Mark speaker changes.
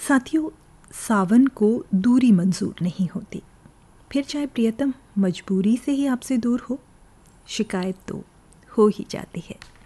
Speaker 1: साथियों, सावन को दूरी मंजूर नहीं होती, फिर चाहे प्रियतम मजबूरी से ही आपसे दूर हो, शिकायत तो हो ही जाती है।